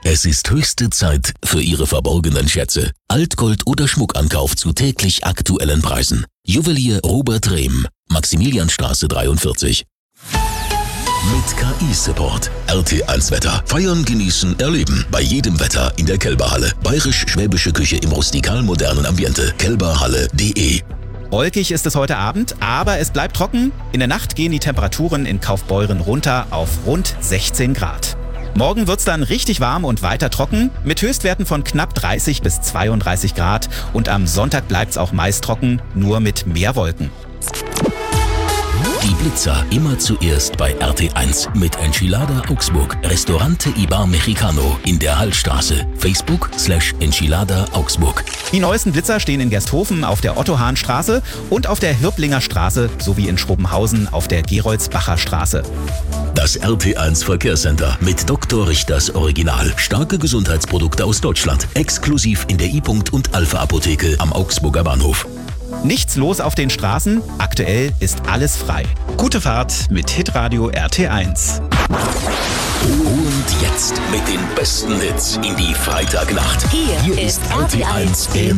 Es ist höchste Zeit für Ihre verborgenen Schätze. Altgold oder Schmuckankauf zu täglich aktuellen Preisen. Juwelier Robert Rehm, Maximilianstraße 43. Mit KI-Support. RT1 Wetter. Feiern, genießen, erleben. Bei jedem Wetter in der Kelberhalle. Bayerisch-schwäbische Küche im rustikal-modernen Ambiente. kelberhalle.de. Wolkig ist es heute Abend, aber es bleibt trocken. In der Nacht gehen die Temperaturen in Kaufbeuren runter auf rund 16 Grad. Morgen wird's dann richtig warm und weiter trocken, mit Höchstwerten von knapp 30 bis 32 Grad. Und am Sonntag bleibt's auch meist trocken, nur mit mehr Wolken. Die Blitzer immer zuerst bei RT1 mit Enchilada Augsburg. Restaurante Ibar Mexicano in der Hallstraße. Facebook/Enchilada Augsburg. Die neuesten Blitzer stehen in Gersthofen auf der Otto-Hahn-Straße und auf der Hirblinger Straße sowie in Schrobenhausen auf der Geroldsbacher Straße. Das RT1 Verkehrscenter mit Dr. Richters Original. Starke Gesundheitsprodukte aus Deutschland. Exklusiv in der I-Punkt und Alpha-Apotheke am Augsburger Bahnhof. Nichts los auf den Straßen, aktuell ist alles frei. Gute Fahrt mit Hitradio RT1. Und jetzt mit den besten Hits in die Freitagnacht. Hier ist RT1 im